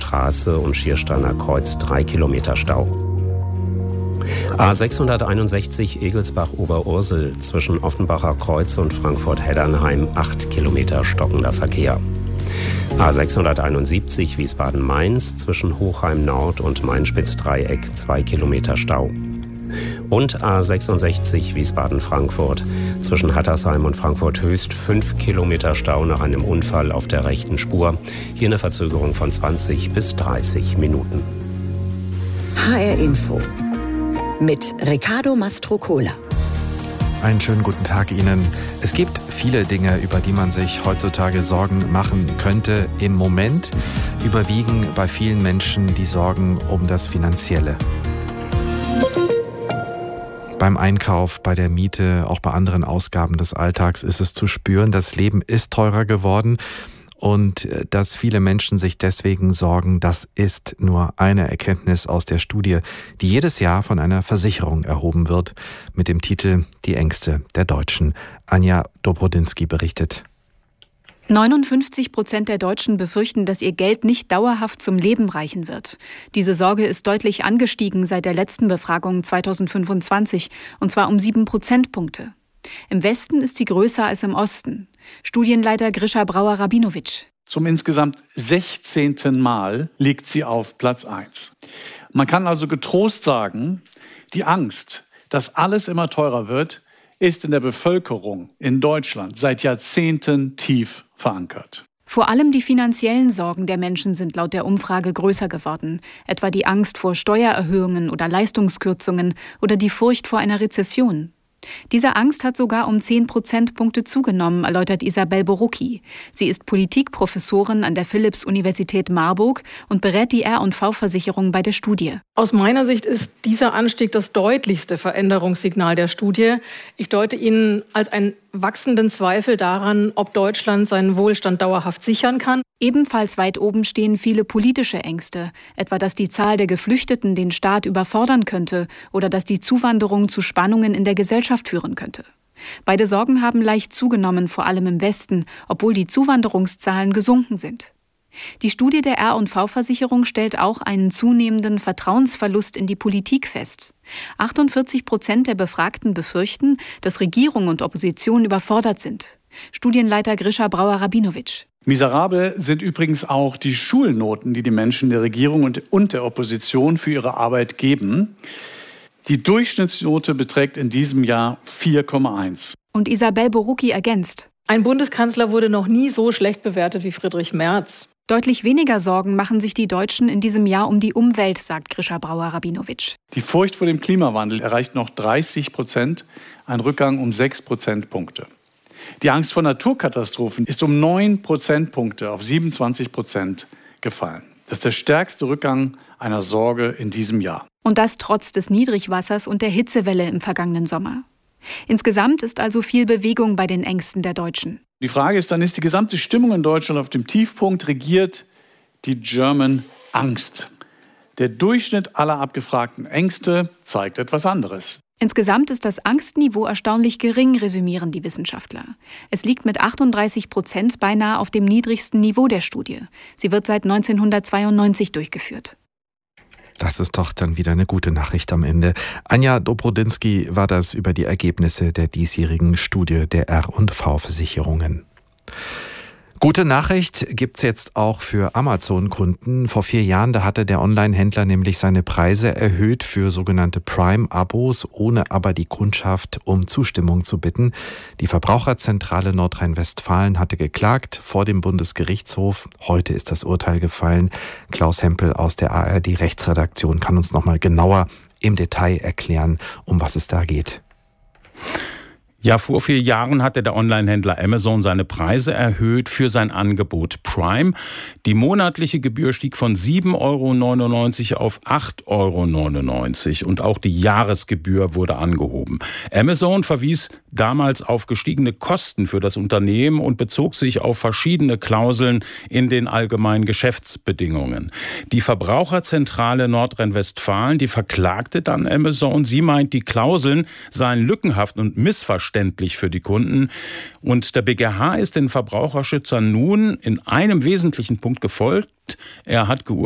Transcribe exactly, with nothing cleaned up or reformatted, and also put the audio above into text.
Straße und Schiersteiner Kreuz drei Kilometer Stau. A sechshunderteinundsechzig Egelsbach-Oberursel zwischen Offenbacher Kreuz und Frankfurt-Heddernheim acht Kilometer stockender Verkehr. A sechshunderteinundsiebzig Wiesbaden-Mainz zwischen Hochheim Nord und Main-Spitz-Dreieck zwei Kilometer Stau. Und A sechsundsechzig Wiesbaden-Frankfurt zwischen Hattersheim und Frankfurt-Höchst fünf Kilometer Stau nach einem Unfall auf der rechten Spur. Hier eine Verzögerung von zwanzig bis dreißig Minuten. H R Info mit Riccardo Mastrocola. Einen schönen guten Tag Ihnen. Es gibt viele Dinge, über die man sich heutzutage Sorgen machen könnte. Im Moment überwiegen bei vielen Menschen die Sorgen um das Finanzielle. Beim Einkauf, bei der Miete, auch bei anderen Ausgaben des Alltags ist es zu spüren, das Leben ist teurer geworden. Und dass viele Menschen sich deswegen sorgen, das ist nur eine Erkenntnis aus der Studie, die jedes Jahr von einer Versicherung erhoben wird, mit dem Titel Die Ängste der Deutschen. Anja Dobrodinsky berichtet. neunundfünfzig Prozent der Deutschen befürchten, dass ihr Geld nicht dauerhaft zum Leben reichen wird. Diese Sorge ist deutlich angestiegen seit der letzten Befragung zweitausendfünfundzwanzig, und zwar um sieben Prozentpunkte. Im Westen ist sie größer als im Osten. Studienleiter Grisha Brauer-Rabinowitsch. Zum insgesamt sechzehnten Mal liegt sie auf Platz eins. Man kann also getrost sagen, die Angst, dass alles immer teurer wird, ist in der Bevölkerung in Deutschland seit Jahrzehnten tief verankert. Vor allem die finanziellen Sorgen der Menschen sind laut der Umfrage größer geworden. Etwa die Angst vor Steuererhöhungen oder Leistungskürzungen oder die Furcht vor einer Rezession. Diese Angst hat sogar um zehn Prozentpunkte zugenommen, erläutert Isabel Borucki. Sie ist Politikprofessorin an der Philipps-Universität Marburg und berät die R und V-Versicherung bei der Studie. Aus meiner Sicht ist dieser Anstieg das deutlichste Veränderungssignal der Studie. Ich deute ihn als einen wachsenden Zweifel daran, ob Deutschland seinen Wohlstand dauerhaft sichern kann. Ebenfalls weit oben stehen viele politische Ängste, etwa dass die Zahl der Geflüchteten den Staat überfordern könnte oder dass die Zuwanderung zu Spannungen in der Gesellschaft führen könnte. Beide Sorgen haben leicht zugenommen, vor allem im Westen, obwohl die Zuwanderungszahlen gesunken sind. Die Studie der R und V-Versicherung stellt auch einen zunehmenden Vertrauensverlust in die Politik fest. achtundvierzig Prozent der Befragten befürchten, dass Regierung und Opposition überfordert sind. Studienleiter Grisha Brauer-Rabinowitsch. Miserabel sind übrigens auch die Schulnoten, die die Menschen der Regierung und der Opposition für ihre Arbeit geben. Die Durchschnittsnote beträgt in diesem Jahr vier Komma eins. Und Isabel Borucki ergänzt. Ein Bundeskanzler wurde noch nie so schlecht bewertet wie Friedrich Merz. Deutlich weniger Sorgen machen sich die Deutschen in diesem Jahr um die Umwelt, sagt Grisha Brauer-Rabinowitsch. Die Furcht vor dem Klimawandel erreicht noch dreißig Prozent, ein Rückgang um sechs Prozentpunkte. Die Angst vor Naturkatastrophen ist um neun Prozentpunkte auf siebenundzwanzig Prozent gefallen. Das ist der stärkste Rückgang einer Sorge in diesem Jahr. Und das trotz des Niedrigwassers und der Hitzewelle im vergangenen Sommer. Insgesamt ist also viel Bewegung bei den Ängsten der Deutschen. Die Frage ist dann, ist die gesamte Stimmung in Deutschland auf dem Tiefpunkt, regiert die German Angst? Der Durchschnitt aller abgefragten Ängste zeigt etwas anderes. Insgesamt ist das Angstniveau erstaunlich gering, resümieren die Wissenschaftler. Es liegt mit achtunddreißig Prozent beinahe auf dem niedrigsten Niveau der Studie. Sie wird seit neunzehnhundertzweiundneunzig durchgeführt. Das ist doch dann wieder eine gute Nachricht am Ende. Anja Dobrodinsky war das über die Ergebnisse der diesjährigen Studie der R und V-Versicherungen. Gute Nachricht gibt's jetzt auch für Amazon-Kunden. Vor vier Jahren, da hatte der Online-Händler nämlich seine Preise erhöht für sogenannte Prime-Abos, ohne aber die Kundschaft um Zustimmung zu bitten. Die Verbraucherzentrale Nordrhein-Westfalen hatte geklagt vor dem Bundesgerichtshof. Heute ist das Urteil gefallen. Klaus Hempel aus der A R D-Rechtsredaktion kann uns noch mal genauer im Detail erklären, um was es da geht. Ja, vor vier Jahren hatte der Onlinehändler Amazon seine Preise erhöht für sein Angebot Prime. Die monatliche Gebühr stieg von sieben Euro neunundneunzig auf acht Euro neunundneunzig und auch die Jahresgebühr wurde angehoben. Amazon verwies damals auf gestiegene Kosten für das Unternehmen und bezog sich auf verschiedene Klauseln in den allgemeinen Geschäftsbedingungen. Die Verbraucherzentrale Nordrhein-Westfalen, die verklagte dann Amazon. Sie meint, die Klauseln seien lückenhaft und missverständlich für die Kunden. Und der B G H ist den Verbraucherschützern nun in einem wesentlichen Punkt gefolgt. Er hat geurteilt,